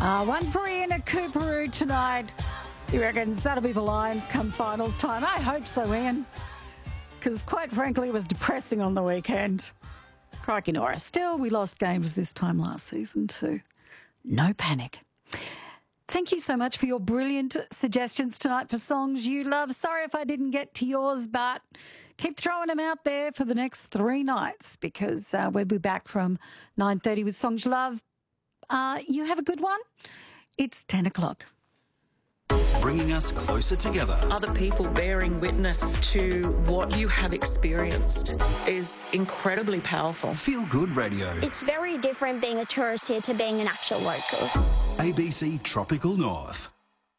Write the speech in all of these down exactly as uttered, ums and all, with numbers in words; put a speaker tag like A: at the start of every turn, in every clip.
A: Uh, one for Ian at Cooperoo tonight. He reckons that'll be the Lions come finals time. I hope so, Ian. Because quite frankly, it was depressing on the weekend. Crikey Nora. Still, we lost games this time last season too. No panic. Thank you so much for your brilliant suggestions tonight for songs you love. Sorry if I didn't get to yours, but keep throwing them out there for the next three nights because uh, we'll be back from nine thirty with songs you love. Uh, you have a good one. It's ten o'clock.
B: Bringing us closer together.
C: Other people bearing witness to what you have experienced is incredibly powerful.
B: Feel Good Radio.
D: It's very different being a tourist here to being an actual local.
B: A B C Tropical North.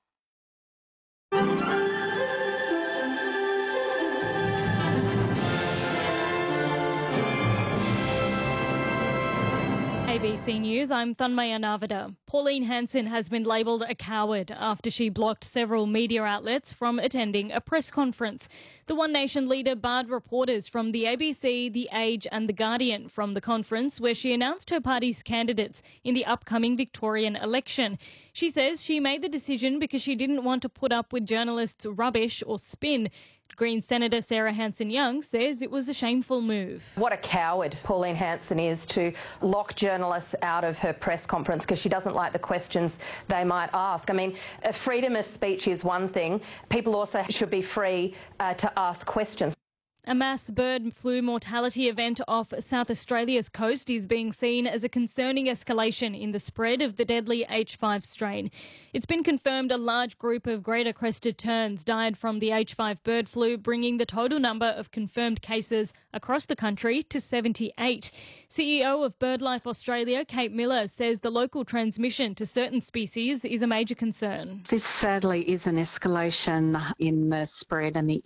E: A B C News, I'm Thanmaya Navada. Pauline Hanson has been labelled a coward after she blocked several media outlets from attending a press conference. The One Nation leader barred reporters from the A B C, The Age and The Guardian from the conference where she announced her party's candidates in the upcoming Victorian election. She says she made the decision because she didn't want to put up with journalists' rubbish or spin. Green Senator Sarah Hanson-Young says it was a shameful move.
F: What a coward Pauline Hanson is to lock journalists out of her press conference because she doesn't like the questions they might ask. I mean, freedom of speech is one thing. People also should be free uh, to ask questions.
E: A mass bird flu mortality event off South Australia's coast is being seen as a concerning escalation in the spread of the deadly H five strain. It's been confirmed a large group of greater crested terns died from the H five bird flu, bringing the total number of confirmed cases across the country to seventy-eight. C E O of BirdLife Australia, Kate Miller, says the local transmission to certain species is a major concern.
G: This sadly is an escalation in the spread and the